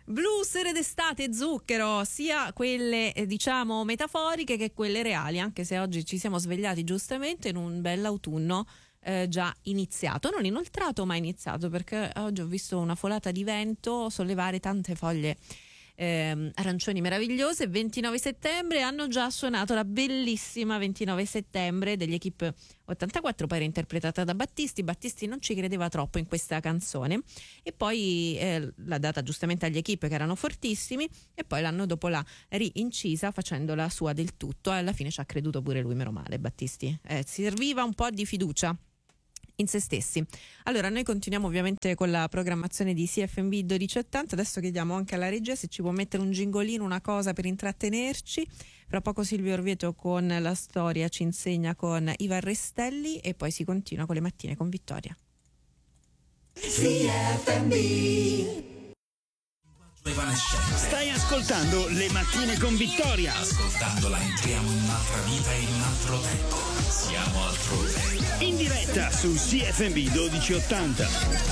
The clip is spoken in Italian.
Blues d'estate, zucchero, sia quelle diciamo metaforiche che quelle reali, anche se oggi ci siamo svegliati giustamente in un bell'autunno già iniziato, non inoltrato ma iniziato, perché oggi ho visto una folata di vento sollevare tante foglie arancioni meravigliose. 29 settembre, hanno già suonato la bellissima 29 settembre degli Equipe 84, poi era interpretata da Battisti non ci credeva troppo in questa canzone e poi l'ha data giustamente agli Equipe che erano fortissimi e poi l'anno dopo l'ha rincisa facendola sua del tutto e alla fine ci ha creduto pure lui, meno male Battisti, serviva un po' di fiducia in se stessi. Allora noi continuiamo ovviamente con la programmazione di CFMB 1280. Adesso chiediamo anche alla regia se ci può mettere un gingolino, una cosa per intrattenerci. Fra poco Silvio Orvieto con la storia ci insegna con Ivan Restelli e poi si continua con le mattine con Vittoria. CFMB. Stai ascoltando Le Mattine con Vittoria. Ascoltandola entriamo in un'altra vita e in un altro tempo. Siamo altrove. In diretta su CFMB 1280.